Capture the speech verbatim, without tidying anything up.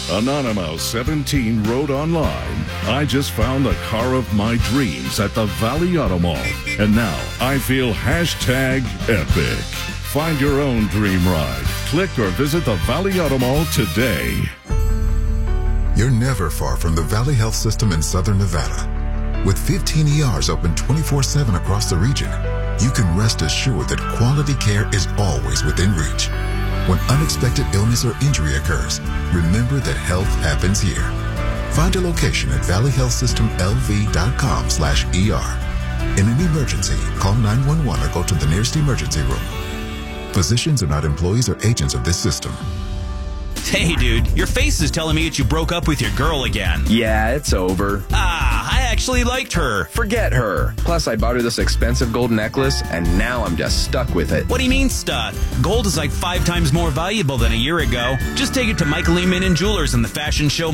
Anonymous seventeen wrote online, I just found the car of my dreams at the Valley Auto Mall. And now I feel hashtag epic. Find your own dream ride. Click or visit the Valley Auto Mall today. You're never far from the Valley Health System in Southern Nevada. With fifteen E Rs open twenty-four seven across the region, you can rest assured that quality care is always within reach. When unexpected illness or injury occurs, remember that health happens here. Find a location at valley health system l v dot com slash E R. In an emergency, call nine one one or go to the nearest emergency room. Physicians are not employees or agents of this system. Hey, dude, your face is telling me that you broke up with your girl again. Yeah, it's over. Ah, I actually liked her. Forget her. Plus, I bought her this expensive gold necklace, and now I'm just stuck with it. What do you mean stuck? Gold is like five times more valuable than a year ago. Just take it to Michael E. Minnan Jewelers in the fashion show